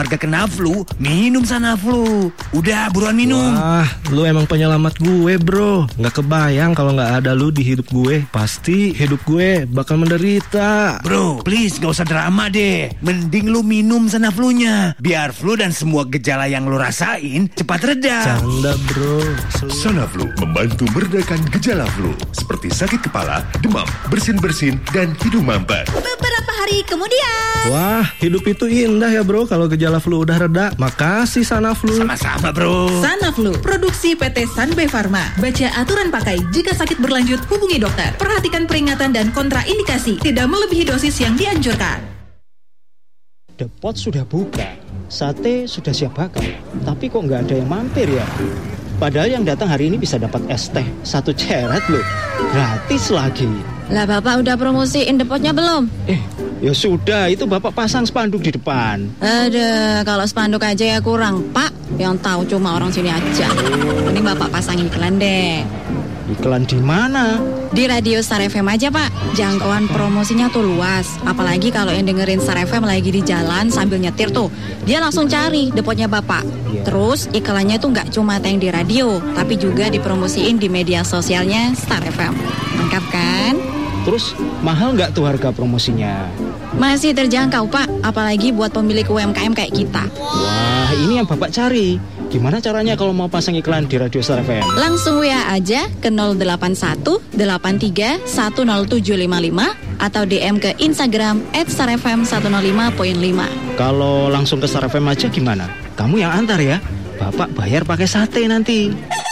Harga kena flu, minum Sanaflu. Udah, buruan minum. Wah, lu emang penyelamat gue, bro. Gak kebayang kalau gak ada lu di hidup gue. Pasti hidup gue bakal menderita. Bro, please gak usah drama deh. Mending lu minum Sanaflu-nya. Biar flu dan semua gejala yang lu rasain cepat reda. Canda, bro. Sanaflu membantu meredakan gejala flu seperti sakit kepala, demam, bersin-bersin, dan hidung mampet. Beberapa hari kemudian. Wah, hidup itu indah ya, bro. Kalau gejala flu udah reda. Makasih Sanaflu. Sama-sama, bro. Sanaflu, produksi PT Sanbe Pharma. Baca aturan pakai. Jika sakit berlanjut, hubungi dokter. Perhatikan peringatan dan kontraindikasi. Tidak melebihi dosis yang dianjurkan. Depot sudah buka, sate sudah siap bakar, tapi kok nggak ada yang mampir ya? Padahal yang datang hari ini bisa dapat es teh 1 ceret loh, gratis lagi. Lah Bapak udah promosiin Depotnya belum? Ya sudah, itu Bapak pasang spanduk di depan. Ada, kalau spanduk aja ya kurang, Pak. Yang tahu cuma orang sini aja. Mending Bapak pasangin iklan deh. Iklan di mana? Di radio Star FM aja, Pak. Jangkauan promosinya tuh luas. Apalagi kalau yang dengerin Star FM lagi di jalan sambil nyetir tuh, dia langsung cari Depotnya Bapak. Terus iklannya tuh nggak cuma tayang di radio, tapi juga dipromosiin di media sosialnya Star FM. Lengkap kan? Terus mahal nggak tuh harga promosinya? Masih terjangkau, Pak. Apalagi buat pemilik UMKM kayak kita. Wah, ini yang Bapak cari. Gimana caranya kalau mau pasang iklan di radio Star FM? Langsung WA aja ke 081 83 10755 atau DM ke Instagram @starfm105.5. Kalau langsung ke Star FM aja gimana? Kamu yang antar ya. Bapak bayar pakai sate nanti.